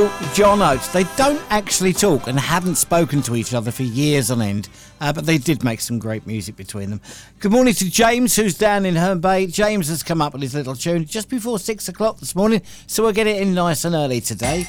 John Oates. They don't actually talk and haven't spoken to each other for years on end, but they did make some great music between them. Good morning to James, who's down in Herne Bay. James has come up with his little tune just before 6 o'clock this morning, so we'll get it in nice and early today.